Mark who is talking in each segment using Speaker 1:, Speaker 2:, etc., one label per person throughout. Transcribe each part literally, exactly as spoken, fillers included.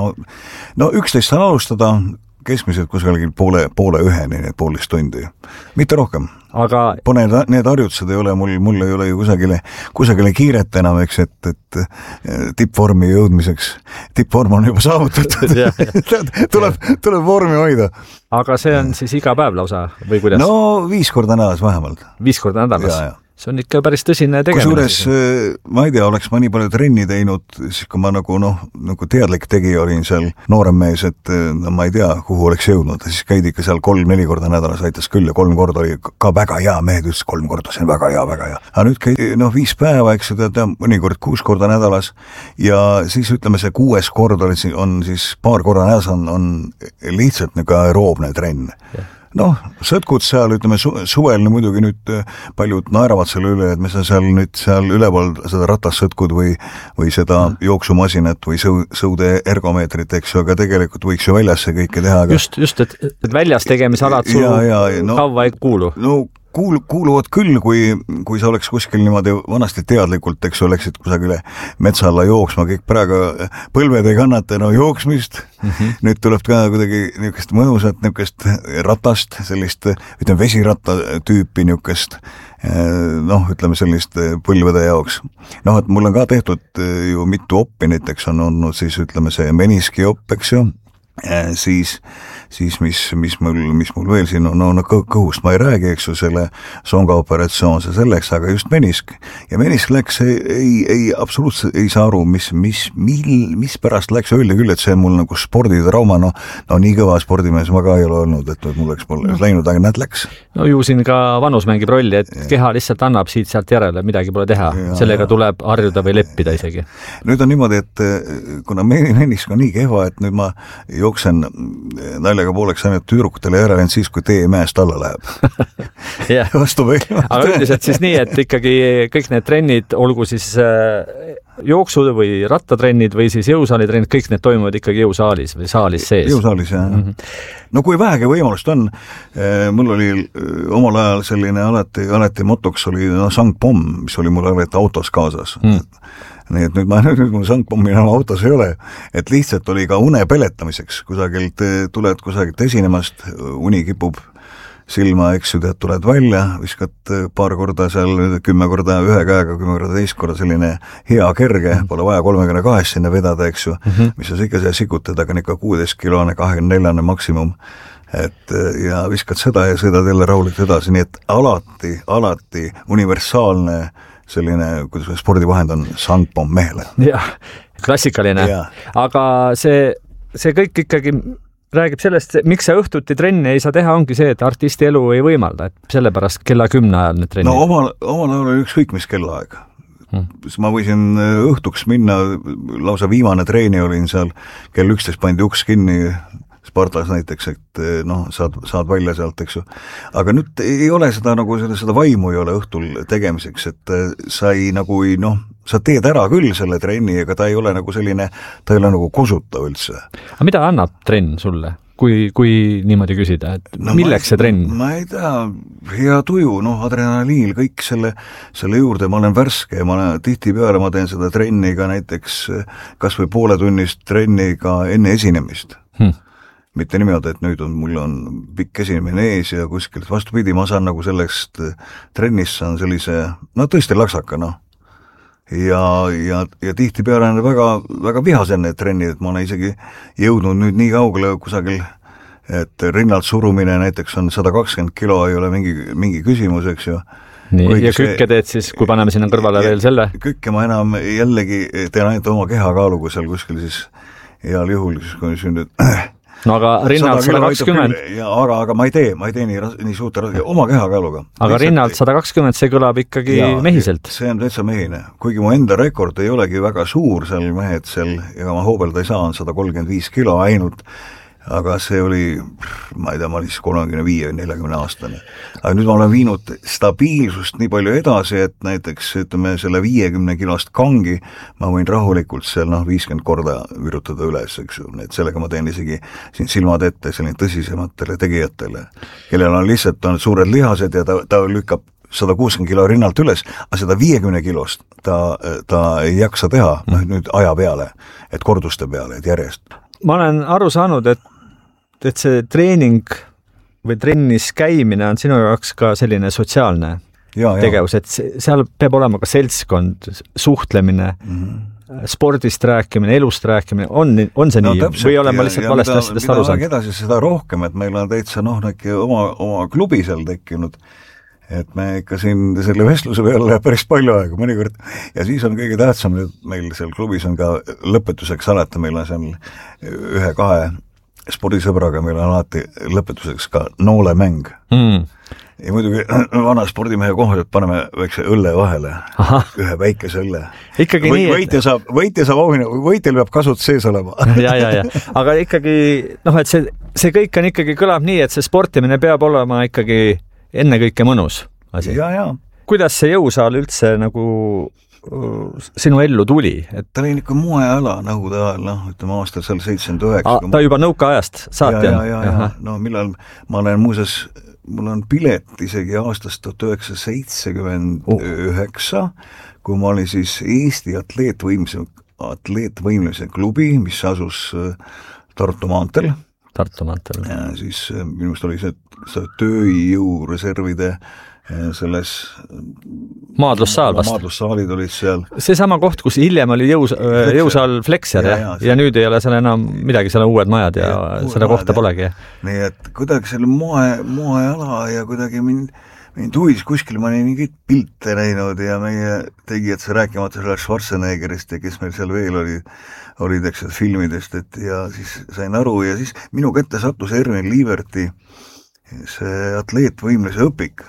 Speaker 1: no, no üksteist saan alustada, keskmiselt kusagil poole, poole üheni, need poolist tundi. Mitte rohkem.
Speaker 2: Aga
Speaker 1: Pone, need harjutused ei ole, mul, mul ei ole ju kusagile, kusagile kiiret enam, eks, et, et tippvormi jõudmiseks. Tippvorm on juba saavutatud. tuleb, tuleb vormi hoida.
Speaker 2: Aga see on siis iga päev lausa või kuidas?
Speaker 1: No viis korda nädalas vähemalt.
Speaker 2: Viis korda nädalas?
Speaker 1: Ja, ja.
Speaker 2: See on ikka päris tõsine tegemine.
Speaker 1: Kusjuures, ma ei tea, oleks ma nii palju trenni teinud, siis kui ma nagu, noh, nagu teadlik tegi olin seal noorem mees, et no, ma ei tea, kuhu oleks jõudnud. Siis käidi ikka seal kolm-neli korda nädalas aitas küll ja kolm korda oli ka väga hea, mehed ütles kolm korda, see on väga hea, väga hea. Aga nüüd käidi, noh, viis päeva, eks ju, tead, mõnikord kuus korda nädalas ja siis ütleme, see kuues kord oli, on siis paar korda nädalas on, on lihtsalt nagu aeroobne trenn. Yeah. Noh, sõtkud seal, ütleme, su- suvel no, muidugi nüüd paljud naeravad selle üle, et me seal nüüd seal üleval seda ratassõtkud või, või seda mm. jooksumasinat või sõu, sõude ergomeetrit, eks ju, aga tegelikult võiks ju väljas see kõike teha. Aga...
Speaker 2: Just, just, et, et väljas tegemise alad sul ja, ja, no, kaua ei kuulu.
Speaker 1: No, Kuul, kuuluvad küll, kui, kui sa oleks kuskil niimoodi vanasti teadlikult, eks oleksid kusagile metsa alla jooksma, kõik praegu põlved ei kannata no jooksmist. Mm-hmm. Nüüd tuleb ka kuidagi niisugust mõnusat niisugust ratast, sellist, ütleme, vesiratta tüüpi niisugust, noh, ütleme sellist põlvede jaoks. Noh, et mul on ka tehtud ju mitu oppi, näiteks on olnud siis, ütleme, see meniski opp, eks ju, siis siis mis, mis mul, mis mul veel siin on, no, no kõhust ma ei räägi, eks ju, selle songa operatsioon, see selleks, aga just menisk. Ja menisk läks, ei, ei, ei absoluutselt ei saa aru, mis, mis, mil, mis pärast läks öelda küll, et see on mul nagu sporditrauma, no, no nii kõva spordimees ma ka ei ole olnud, et mul läks mul no. läinud, aga näed läks.
Speaker 2: No ju siin ka vanus mängib rolli, et ja. Keha lihtsalt annab siit sealt järele, midagi pole teha. Ja, sellega ja. Tuleb harjuda või leppida isegi. Nüüd
Speaker 1: on niimoodi, et kuna menisk on nii kehva, et nüüd ma jooksen naljaga pooleks ainult tüdrukutele järele ainult siis, kui tee mäest alla läheb.
Speaker 2: yeah.
Speaker 1: Vastu või?
Speaker 2: Aga üldiselt siis nii, et ikkagi kõik need trennid, olgu siis äh, jooksud või rattatrennid või siis jõusaalitrennid, kõik need toimuvad ikkagi jõusaalis või saalis sees.
Speaker 1: Jõusaalis, jah. Mm-hmm. No kui vähegi võimalust on, mul oli omal ajal selline alati, alati motoks oli no, sangpomm, mis oli mul alati autos kaasas. Mm. Nii et nüüd ma nüüd mul sangpommi enam autos ei ole, et lihtsalt oli ka une peletamiseks, kusagilt tuled kusagilt esinemast, uni kipub silma, eks ju, tead, tuled välja, viskad paar korda seal, kümme korda ühe käega, kümme korda teist korda, selline hea kerge, pole vaja kolmekümne kahest sinna vedada, eks ju, mm-hmm. mis on ikka see sikutad, aga ikka kuueteist kilone, kahekümne neljane maksimum, et ja viskad seda ja sõidad jälle rahulikult edasi, nii et alati, alati universaalne selline, kuidas spordivahend on sangpomm mehele.
Speaker 2: Jah, klassikaline. Ja. Aga see, see kõik ikkagi räägib sellest, miks sa õhtuti trenni ei saa teha, ongi see, et artisti elu ei võimalda, et sellepärast kella kümne ajal need trennid.
Speaker 1: No omal, omal ajal oli ükskõik mis kellaaeg. Hmm. Ma võisin õhtuks minna, lausa viimane treeni olin seal, kell üksteist pandi uks kinni, Spartas näiteks, et noh, saad, saad välja sealt, eks ju. Aga nüüd ei ole seda nagu, seda, seda vaimu ei ole õhtul tegemiseks, et sa ei nagu, noh, sa teed ära küll selle trenni, aga ta ei ole nagu selline, ta ei ole nagu kosuta üldse.
Speaker 2: Aga mida annab trenn sulle, kui, kui niimoodi küsida, et no milleks ma, see trenn?
Speaker 1: Ma ei tea, hea tuju, noh, adrenaliil, kõik selle, selle juurde, ma olen värske, ma olen, tihti peale ma teen seda trenni ka näiteks kas või poole tunnist trenni ka enne esinemist. Hmm. Mitte niimoodi, et nüüd on, mul on pikk esinemine ees ja kuskilt vastupidi, ma saan nagu sellest trennist saan sellise, no tõesti laksaka, noh. Ja, ja, ja tihti peale on väga, väga vihased need trennid, et ma olen isegi jõudnud nüüd nii kaugele kusagil, et rinnalt surumine näiteks on sada kakskümmend kilo, ei ole mingi, mingi küsimus, eks ju.
Speaker 2: Nii, Kuigi ja kükke teed siis, kui paneme sinna kõrvale ja, veel selle?
Speaker 1: Kükke ma enam jällegi teen ainult oma kehakaaluga seal kuskil siis heal juhul, siis kui sündnud
Speaker 2: no aga rinnalt sada kakskümmend.
Speaker 1: Ja, aga, aga ma ei tee, ma ei tee nii, nii suurt oma kehakaaluga.
Speaker 2: Aga lihtsalt rinnalt sada kakskümmend, see kõlab ikkagi ja, mehiselt.
Speaker 1: See on täitsa mehine. Kuigi mu enda rekord ei olegi väga suur seal mehed seal, ega ma hoobelda ei saa, on sada kolmkümmend viis kilo ainult, aga see oli, ma ei tea, ma olin siis kolmekümne viie või neljakümne aastane. Aga nüüd ma olen viinud stabiilsust nii palju edasi, et näiteks ütleme selle viiekümne kilost kangi ma võin rahulikult seal noh, viiskümmend korda virutada üles, eks ju. Et sellega ma teen isegi siin silmad ette selline tõsisematele tegijatele, kellel on lihtsalt on suured lihased ja ta, ta lükkab sada kuuskümmend kilo rinnalt üles, aga seda viiekümne kilost ta, ta ei jaksa teha, noh nüüd aja peale, et korduste peale, et järjest.
Speaker 2: ma olen aru saanud, et, et see treening või trennis käimine on sinu jaoks ka selline sotsiaalne ja, tegevus, et seal peab olema ka seltskond, suhtlemine, mm-hmm. spordist rääkimine, elust rääkimine, on, on see no, nii täpselt, või olen ma lihtsalt valesti asjadest aru saanud?
Speaker 1: Edasi seda rohkem, et meil on täitsa noh, oma, oma klubi seal tekkinud, et me ikka siin selle vestluse peale läheb päris palju aega mõnikord ja siis on kõige tähtsam, et meil seal klubis on ka lõpetuseks alati, meil on seal ühe-kahe spordisõbraga, meil on alati lõpetuseks ka noolemäng. Mm. Ja muidugi vana spordimehe kohaselt paneme väikse õlle vahele, aha. ühe väikese õlle.
Speaker 2: Ikkagi
Speaker 1: või,
Speaker 2: nii,
Speaker 1: võitja et... saab, võitja saab auhinna, võitjal peab kasut sees olema.
Speaker 2: ja, ja, ja. Aga ikkagi, noh, et see, see kõik on ikkagi kõlab nii, et see sportimine peab olema ikkagi ennekõike mõnus asi.
Speaker 1: Ja, ja.
Speaker 2: Kuidas see jõusaal üldse nagu sinu ellu tuli? Et...
Speaker 1: ta oli niisugune moeala nõukogude ajal, noh, ütleme aastal seal seitsekümmend üheksa.
Speaker 2: Ah, ta juba nõukaajast saati
Speaker 1: on? Ja, ja, ja, no millal ma olen muuseas, mul on pilet isegi aastast tuhat üheksasada seitsekümmend üheksa, kui ma olin siis Eesti atleetvõimlemise, atleetvõimlemise klubi, mis asus Tartu maanteel.
Speaker 2: Tartu maanteel.
Speaker 1: Ja siis minust oli see, see tööjõureservide selles
Speaker 2: maadlussaal vast.
Speaker 1: Maadlussaalid olid seal.
Speaker 2: See sama koht, kus hiljem oli jõus, jõusaal Flexer ja, ja, ja, ja nüüd ei ole seal enam midagi, seal on uued majad ja, ja seda kohta ja. Polegi.
Speaker 1: Nii et kuidagi selle moe, moeala ja kuidagi mind, mind huvis kuskil, ma olin mingit pilte näinud ja meie tegijad see rääkimata selle Schwarzeneggerist ja kes meil seal veel oli, olid eks filmidest, et ja siis sain aru ja siis minu kätte sattus Erwin Lieberti see atleetvõimluse õpik.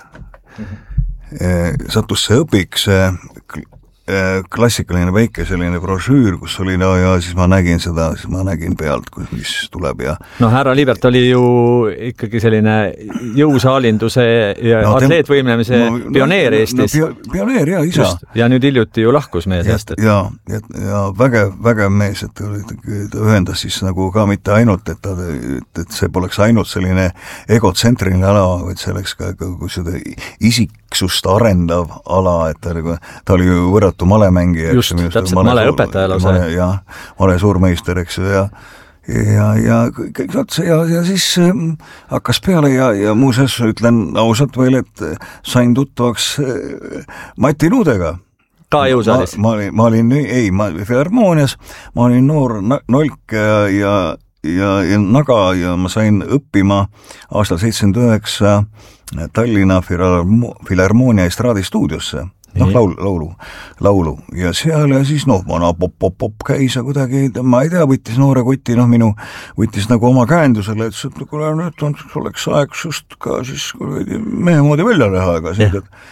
Speaker 1: Mm-hmm. Sattus see õpik, see klassikaline väike selline brošüür, kus oli no ja siis ma nägin seda, siis ma nägin pealt, mis tuleb ja
Speaker 2: no härra Liibert oli ju ikkagi selline jõusaalinduse ja no, atleetvõimlemise no, pioneer Eestis.
Speaker 1: No, pioneer ja isa. Just,
Speaker 2: ja nüüd hiljuti ju lahkus meie seast.
Speaker 1: Et... Ja, ja, ja vägev, vägev mees, et ta ühendas siis nagu ka mitte ainult, et, ta, et, et see poleks ainult selline egotsentriline ala, vaid selleks ka, kui seda isiksust arendav ala, et ta, ta oli ju võrratu malemängija.
Speaker 2: Just, täpselt male, male õpetaja lausa.
Speaker 1: Ja male suurmeister, eks ju, ja ja, ja kõik otsa ja, ja siis äh, hakkas peale ja, ja muuseas ütlen ausalt veel, et sain tuttavaks äh, Mati Nuudega.
Speaker 2: Ka jõusaalis?
Speaker 1: Ma, ma olin, ma olin, ei, ma Filharmoonias, ma olin noor nolk ja, ja, ja, ja naga ja ma sain õppima aastal seitsekümmend üheksa Tallinna Filharmoonia estraadistuudiosse. noh, laul, laulu, laulu ja seal ja siis noh, vana pop-pop-pop käis ja kuidagi, ma ei tea, võttis noore kuti, noh minu, võttis nagu oma käendusele, ütles, et kuule, nüüd on, oleks aeg just ka siis mehe moodi välja näha, aga siis,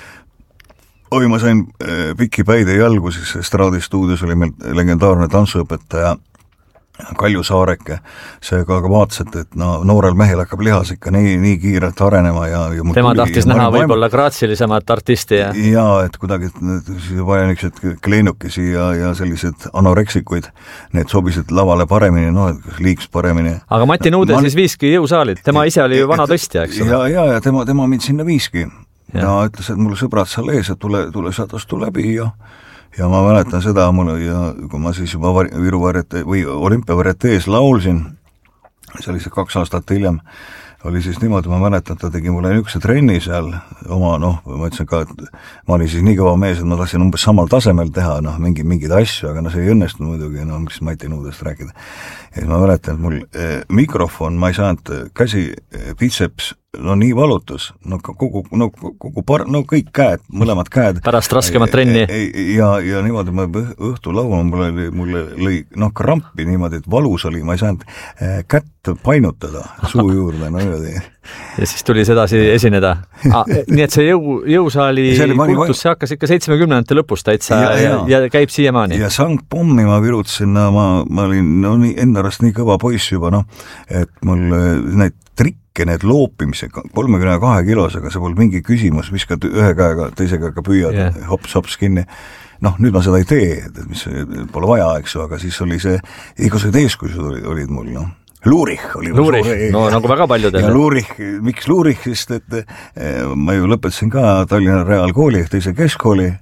Speaker 1: et oi, ma sain piki päide jalgu, siis estraadistuudios oli meil legendaarne tantsuõpetaja Kalju Saareke, seega aga vaatas, et, et no, noorel mehel hakkab lihas ikka nii, nii kiirelt arenema ja, ja
Speaker 2: tema tuli, tahtis ja näha võib-olla graatsilisemat artisti ja
Speaker 1: ja, et kuidagi vaja niisugused kleenukesi ja, ja sellised anoreksikuid, need sobisid lavale paremini, no, et liiks paremini.
Speaker 2: Aga Mati Nuude ma... siis viiski jõusaalid, tema ise oli ju vana tõstja, eks ole?
Speaker 1: Ja, ja, ja tema, tema mind sinna viiski ja, ja ütles, et mulle sõbrad seal ees, et tule, tule sealt astu läbi ja ja ma mäletan seda, mul ja kui ma siis juba Viru varjate või olümpiavarjatees laulsin, see oli see kaks aastat hiljem, oli siis niimoodi, ma mäletan, ta tegi mulle niisuguse trenni seal oma, noh, ma ütlesin ka, et ma olin siis nii kõva mees, et ma tahtsin umbes samal tasemel teha, noh, mingi, mingeid asju, aga no see ei õnnestunud muidugi, no mis Mati Nuudest rääkida. Ja siis ma mäletan, et mul eh, mikrofon, ma ei saanud käsi, bitseps, no nii valutus, no kogu, no kogu par-, no kõik käed, mõlemad käed.
Speaker 2: Pärast raskemat trenni.
Speaker 1: Ja, ja niimoodi ma õhtu laulma, mul oli, mulle lõi, noh, krampi niimoodi, et valus oli, ma ei saanud kätt painutada suu juurde, no niimoodi.
Speaker 2: Ja siis tuli sedasi esineda. Ah, nii et see jõu, jõusaali kultus, see hakkas ikka seitsmekümnendate lõpus täitsa ja, ja, ja, ja käib siiamaani.
Speaker 1: Ja sangpommi ma virutasin, no, ma, ma olin no, nii, enda arvast nii kõva poiss juba, noh, et mul need trikke, need loopimise kolmekümne kahe kilosega, see pole mingi küsimus, viskad ühe käega, teise käega püüad, yeah. hops-hops kinni. Noh, nüüd ma seda ei tee, mis pole vaja, eks ju, aga siis oli see, igasugused eeskujud olid, olid mul, noh. Luurich oli
Speaker 2: Luurich, suur, no nagu väga paljudel.
Speaker 1: Ja Luurich, miks Luurich, sest et ma ju lõpetasin ka Tallinna Reaalkooli, teise keskkooli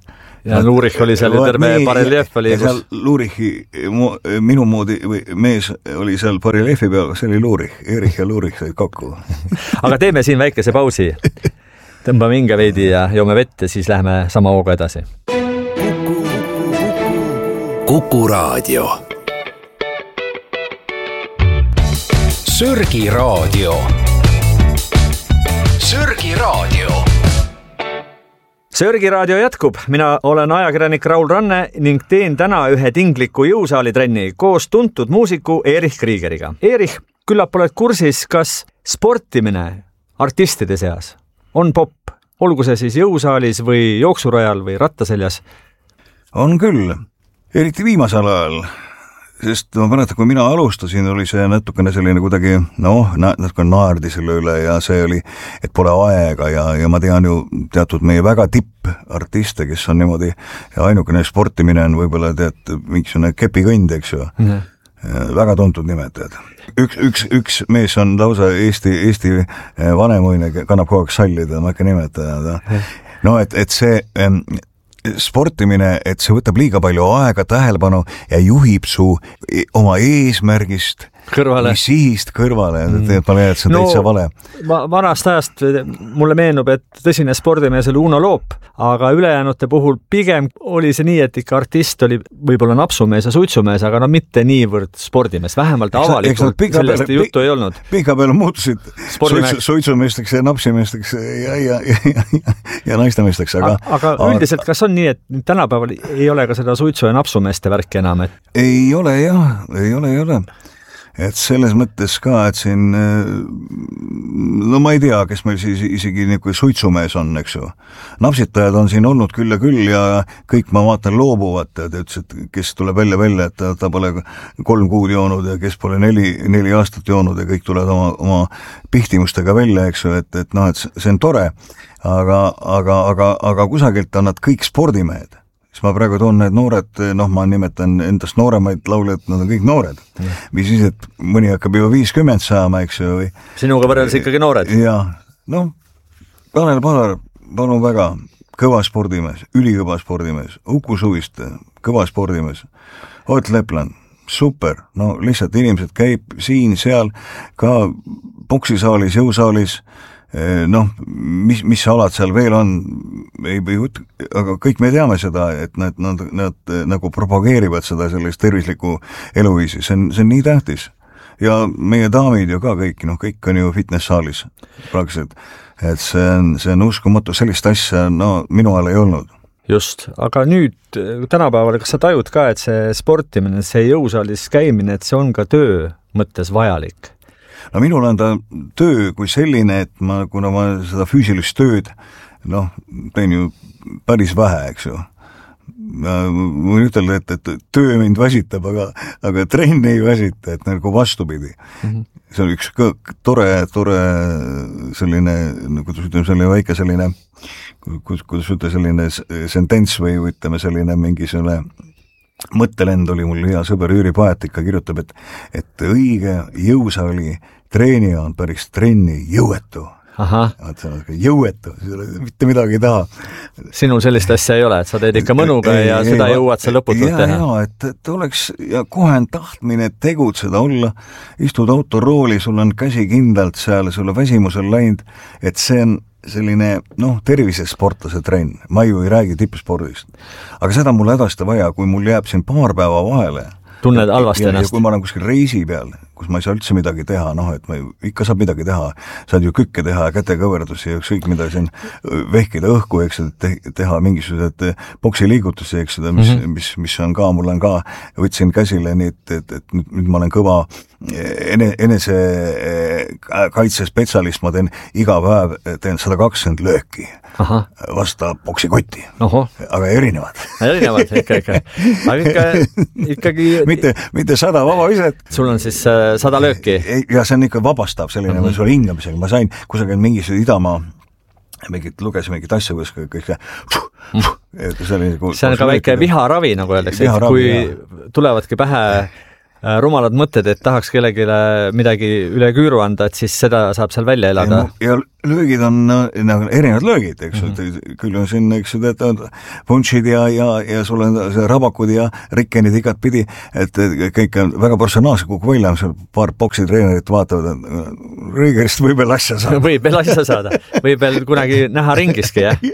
Speaker 2: ja Luurich oli seal ja terve Bareljev oli.
Speaker 1: Ja seal Luurichi minu moodi või mees oli seal Bareljevi peal, see oli Luurich, Erich ja Luurich said kokku.
Speaker 2: Aga teeme siin väikese pausi. Tõmbame hinge veidi ja joome vett ja siis lähme sama hooga edasi.
Speaker 3: Kuku Raadio. Sürgi Raadio. Sürgi Raadio.
Speaker 2: Sörgi raadio jätkub. Mina olen ajakirjanik Raul Ranne ning teen täna ühe tingliku jõusaalitrenni koos tuntud muusiku Erich Kriegeriga. Erich, küllap oled kursis, kas sportimine artistide seas on popp, olgu see siis jõusaalis või jooksurajal või rattaseljas?
Speaker 1: On küll, eriti viimasel ajal. Sest ma mäletan, kui mina alustasin, oli see natukene selline kuidagi, noh, natuke naerdi selle üle ja see oli, et pole aega ja, ja ma tean ju teatud meie väga tippartiste, kes on niimoodi ja ainukene sportimine on võib-olla tead mingisugune kepikõnd, eks ju. Mm-hmm. Väga tuntud nimetajad. Üks, üks, üks mees on lausa Eesti, Eesti vanemuine, kannab kogu aeg sallida, ma ikka nimetada. No, et, et see sportimine, et see võtab liiga palju aega, tähelepanu ja juhib su oma eesmärgist
Speaker 2: kõrvale.
Speaker 1: Sihist kõrvale, et ma leian, et see on no, täitsa vale.
Speaker 2: Vanast ajast mulle meenub, et tõsine spordimees oli Uno Loop, aga ülejäänute puhul pigem oli see nii, et ikka artist oli võib-olla napsumees ja suitsumees, aga no mitte niivõrd spordimees, vähemalt avalikult sellest peale, juttu ei olnud.
Speaker 1: Pika peale muutusid suitsu, suitsumeesteks ja napsimeesteks ja, ja, ja, ja, ja naistemeesteks. Aga,
Speaker 2: aga, aga üldiselt, kas on nii, et tänapäeval ei ole ka seda suitsu ja napsumeeste värki enam? Et...
Speaker 1: Ei ole jah, ei ole, ei ole. Et selles mõttes ka, et siin, no ma ei tea, kes meil siis isegi niisugune suitsumees on, eks ju. Napsitajad on siin olnud küll ja küll ja kõik ma vaatan loobuvat, et ütles, et kes tuleb välja välja, et ta, ta pole kolm kuud joonud ja kes pole neli, neli aastat joonud ja kõik tulevad oma, oma pihtimustega välja, eks ju, et, et noh, et see on tore, aga, aga, aga, aga kusagilt on nad kõik spordimehed. Siis ma praegu toon need noored, noh, ma nimetan endast nooremaid lauljad, nad on kõik noored. Ja. Mis siis, et mõni hakkab juba viiskümmend saama, eks ju. Või...
Speaker 2: Sinuga võrreldes ikkagi noored.
Speaker 1: Ja, noh, Tanel Padar, palun väga, kõva spordimees, ülikõva spordimees, Uku Suviste, kõva spordimees, Ott Lepland, super, no lihtsalt inimesed käib siin, seal, ka boksisaalis, jõusaalis, noh, mis, mis alad seal veel on, ei, ei, aga kõik me teame seda, et nad, nad, nad nagu propageerivad seda sellist tervislikku eluviisi, see on, see on nii tähtis. Ja meie daamid ju ka kõik, noh, kõik on ju fitness-saalis praktiliselt, et see on, see on uskumatu, sellist asja, no minu ajal ei olnud.
Speaker 2: Just, aga nüüd tänapäeval, kas sa tajud ka, et see sportimine, see jõusaalis käimine, et see on ka töö mõttes vajalik?
Speaker 1: No minul on ta töö kui selline, et ma, kuna ma seda füüsilist tööd, noh, teen ju päris vähe, eks ju. Ma võin ütelda, et, et töö mind väsitab, aga, aga trenn ei väsita, et nagu vastupidi. Mm-hmm. See on üks tore, tore selline, kuidas ütleme, selline väike selline, kuidas ütleme, selline sentents või ütleme selline mingi selle mõttelend oli mul hea sõber Jüri Paetika kirjutab, et, et õige jõusaali treenija on päris trenni jõuetu.
Speaker 2: Aha.
Speaker 1: Jõuetu, mitte midagi ei taha.
Speaker 2: Sinul sellist asja ei ole, et sa teed ikka mõnuga ei, ja ei, seda ei, jõuad sa lõputult
Speaker 1: ja,
Speaker 2: teha.
Speaker 1: Ja, et, et oleks ja kohe on tahtmine tegutseda, olla, istud autorooli, sul on käsi kindlalt seal, sulle väsimusel läinud, et see on selline, noh, tervisesportlase trenn. Ma ju ei räägi tippspordist. Aga seda mul hädasti vaja, kui mul jääb siin paar päeva vahele.
Speaker 2: Tunned halvasti ennast.
Speaker 1: Ja kui ma olen kuskil reisi peal, kus ma ei saa üldse midagi teha, noh, et ma ikka saab midagi teha, saad ju kükke teha, kätekõverdusi ja ükskõik mida siin vehkida õhku, eks, et teha mingisugused boksiliigutusi, eks, mis, mm-hmm. mis, mis on ka, mul on ka, võtsin käsile nii, et, et, et nüüd, nüüd ma olen kõva ene, enese kaitsespetsialist, ma teen iga päev, teen sada kakskümmend lööki. Aha. Vasta boksikotti. Oho. Aga erinevad.
Speaker 2: Erinevad, ikka, ikka. Aga ikka, ikkagi...
Speaker 1: mitte, mitte sada vaba viset.
Speaker 2: Sul on siis äh, sada lööki?
Speaker 1: Ja see on ikka vabastab selline, mm-hmm. sul hingamisega. Ma sain kusagil mingisugune Idamaa, mingit, lugesin mingit asja, kus kõik see... Mm. See, oli, kui,
Speaker 2: see on ka väike viharavi, nagu öeldakse, et kui jah. Tulevadki pähe rumalad mõtted, et tahaks kellegile midagi üle küüru anda, et siis seda saab seal välja elada.
Speaker 1: Ja, ja löögid on nagu erinevad löögid, eks ju, mm-hmm. küll on siin, eks ju, tead, punšid ja, ja, ja sul on rabakud ja rikkenid igat pidi, et kõik on väga personaalse kukku välja, seal paar boksitreenerit vaatavad, et Rõigerist võib veel asja saada.
Speaker 2: Võib veel asja saada, võib veel kunagi näha ringiski, jah?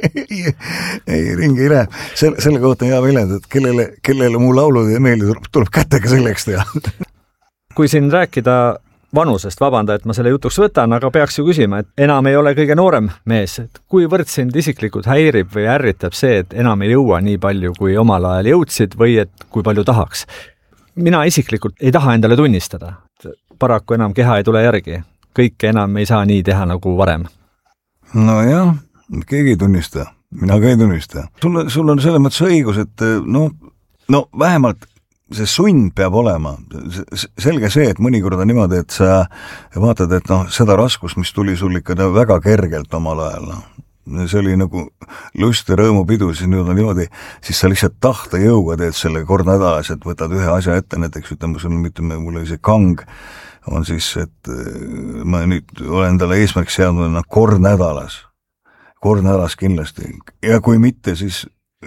Speaker 1: ei, ringi ei lähe. Selle, selle kohta hea väljend, et kellele, kellele mu laulud ei meeldi, tuleb kätega selleks teha.
Speaker 2: Kui siin rääkida vanusest, vabanda, et ma selle jutuks võtan, aga peaks ju küsima, et enam ei ole kõige noorem mees, et kuivõrd sind isiklikult häirib või ärritab see, et enam ei jõua nii palju, kui omal ajal jõudsid või et kui palju tahaks. Mina isiklikult ei taha endale tunnistada. Paraku enam keha ei tule järgi. Kõike enam ei saa nii teha nagu varem.
Speaker 1: No jah, keegi ei tunnista. Mina ka ei tunnista. Sul, sul on selles mõttes õigus, et no, no vähemalt see sund peab olema. Selge see, et mõnikord on niimoodi, et sa vaatad, et noh, seda raskust, mis tuli sul ikka väga kergelt omal ajal, noh. See oli nagu lust ja rõõmupidu, siis nüüd on niimoodi, siis sa lihtsalt tahta jõuga teed selle kord nädalas, et võtad ühe asja ette, näiteks ütleme, sul ütleme, mul oli see kang, on siis, et ma nüüd olen talle eesmärk seadnud no, kord nädalas. Kord nädalas kindlasti. Ja kui mitte, siis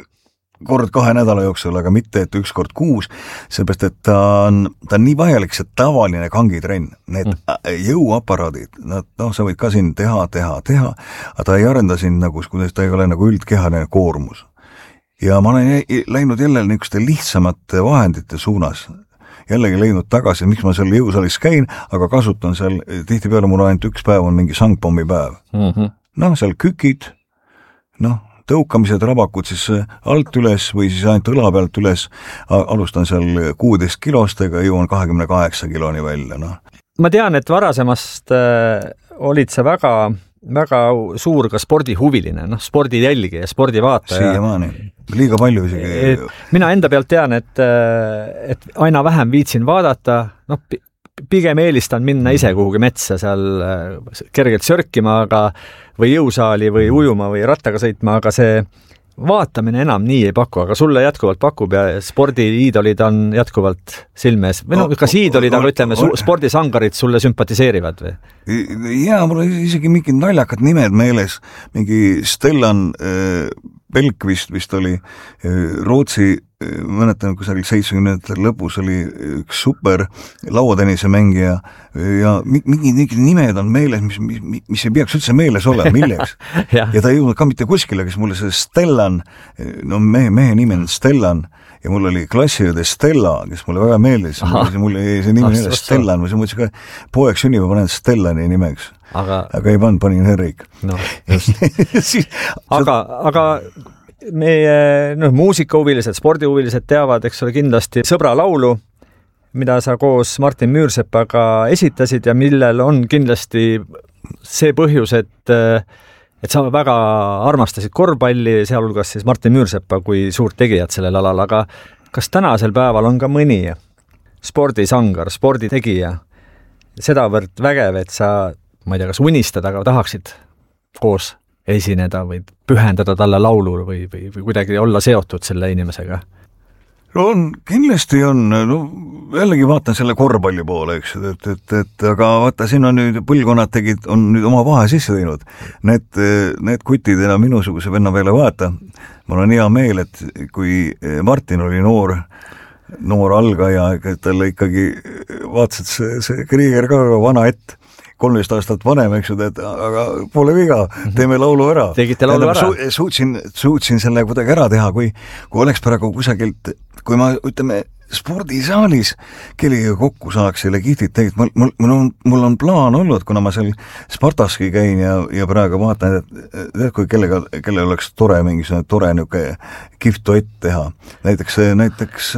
Speaker 1: kord kahe nädala jooksul, aga mitte, et üks kord kuus, seepärast, et ta on, ta on nii vajalik, see tavaline kangitrenn, need mm. jõuaparaadid, nad, noh, sa võid ka siin teha, teha, teha, aga ta ei arenda siin nagu, kuidas ta ei ole nagu üldkehaline koormus. Ja ma olen läinud jälle niisuguste lihtsamate vahendite suunas, jällegi leidnud tagasi, miks ma seal jõusaalis käin, aga kasutan seal, tihtipeale mul ainult üks päev on mingi sangpommi päev. Mm-hmm. Noh, seal kükid, noh, tõukamised, rabakud siis alt üles või siis ainult õla pealt üles, alustan seal kuueteist kilostega, jõuan kahekümne kaheksa kiloni välja. No.
Speaker 2: Ma tean, et varasemast äh, olid sa väga, väga suur ka spordihuviline, noh, spordijälgi ja spordivaataja.
Speaker 1: Siiamaani, liiga palju isegi.
Speaker 2: Mina enda pealt tean, et, et aina vähem viitsin vaadata, noh, pigem eelistan minna ise kuhugi metsa seal kergelt sörkima, aga või jõusaali või ujuma või rattaga sõitma, aga see vaatamine enam nii ei paku, aga sulle jätkuvalt pakub ja spordiiidolid on jätkuvalt silmes. Või no, kas iidolid, aga ütleme, spordisangarid sulle sümpatiseerivad või?
Speaker 1: Jaa, mul on isegi mingid naljakad nimed meeles. Mingi Stellan Belkvist vist oli Rootsi, mõnetan kusagil seitsmekümnendatel lõpus oli üks super lauatennise mängija ja mingid, mingid nimed on meeles, mis, mis, mis ei peaks üldse meeles olema, milleks. ja. ja ta ei jõudnud ka mitte kuskile, kes mulle see Stellan, no mehe, mehe nimi on Stellan ja mul oli klassiõde Stella, kes mulle väga meeldis, mulle see nimi oli Stellan, ma mõtlesin ka, poeg sünnib ja panen Stellani nimeks. Aga, aga ei pannud, panin Henrik.
Speaker 2: No, just. siis, aga, aga meie no, muusikahuvilised, spordihuvilised teavad, eks ole, kindlasti Sõbra laulu, mida sa koos Martin Müürsepaga esitasid ja millel on kindlasti see põhjus, et, et sa väga armastasid korvpalli, sealhulgas siis Martin Müürsepa kui suurt tegijat sellel alal, aga kas tänasel päeval on ka mõni spordisangar, sporditegija sedavõrd vägev, et sa ma ei tea, kas unistada, aga tahaksid koos esineda või pühendada talle laulu või, või, või kuidagi olla seotud selle inimesega?
Speaker 1: No on, kindlasti on, no jällegi vaatan selle korvpalli poole, eks, et, et, et aga vaata, siin on nüüd põlvkonnad tegid, on nüüd oma vahe sisse teinud. Need, need kutid enam minusuguse venna peale vaata. Mul on hea meel, et kui Martin oli noor, noor algaja, talle ikkagi vaatasid see, see Krieger ka vana ett, kolmteist aastat vanem, eks ju, et aga pole viga, teeme laulu ära.
Speaker 2: Tegite laulu ära?
Speaker 1: Su, suutsin, suutsin selle kuidagi ära teha, kui, kui oleks praegu kusagilt, kui ma, ütleme, spordisaalis kellega kokku saaks selle kihtit tegid, mul, mul, mul, on, mul on plaan olnud, kuna ma seal Spartaski käin ja, ja praegu vaatan, et, et kui kellega, kellel oleks tore, mingisugune tore niuke kihvt duett teha. Näiteks, näiteks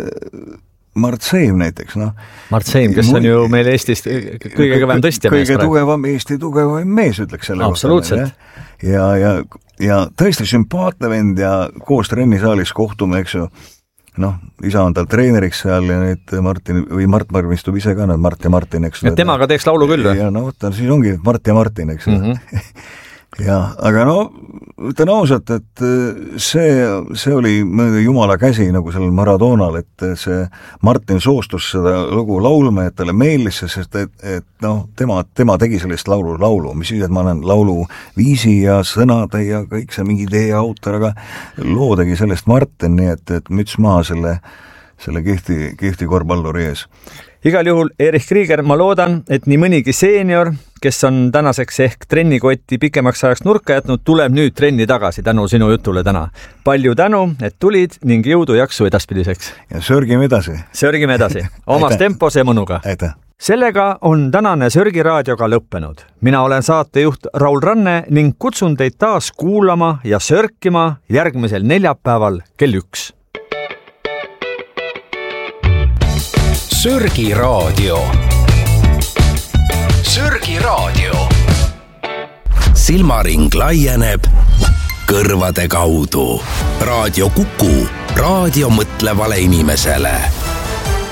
Speaker 1: Mart Seim näiteks, noh.
Speaker 2: Mart Seim, kes on ju meil Eestist kõige kõvem tõstja mees.
Speaker 1: Kõige tugevam, Eesti tugevam mees, ütleks selle
Speaker 2: absoluutselt.
Speaker 1: kohta. Ja, ja, ja tõesti sümpaatne vend ja koos trennisaalis kohtume, eks ju. Noh, isa on tal treeneriks seal ja nüüd Martin, või Mart marmistub ise ka, Mart ja Martin, eks.
Speaker 2: Ja temaga teeks laulu küll või?
Speaker 1: Ja no võtta, siis ongi Mart ja Martin, eks. Mm-hmm. jah, aga no ütlen ausalt, et see, see oli jumala käsi nagu sellel Maradonal, et see Martin soostus seda lugu laulma, et talle meeldis, sest et, et noh, tema, tema tegi sellest laulu laulu, mis siis, et ma olen laulu viisi ja sõnade ja kõik see mingi idee autor, aga loo tegi sellest Martin, nii et, et müts maha selle, selle kihti, kihti korvpalluri ees.
Speaker 2: Igal juhul, Erich Krieger, ma loodan, et nii mõnigi seenior, kes on tänaseks ehk trennikotti pikemaks ajaks nurka jätnud, tuleb nüüd trenni tagasi tänu sinu jutule täna. Palju tänu, et tulid ning jõudu jaksu edaspidiseks.
Speaker 1: Ja sörgime edasi.
Speaker 2: Sörgime edasi. Omas tempos ja mõnuga.
Speaker 1: Aitäh.
Speaker 2: Sellega on tänane Sörgi raadioga lõppenud. Mina olen saatejuht Raul Ranne ning kutsun teid taas kuulama ja sörkima järgmisel neljapäeval kell üks.
Speaker 3: Sörgi raadio. Sörgi raadio. Silmaring laieneb kõrvade kaudu. Raadio Kuku, raadio mõtlevale inimesele.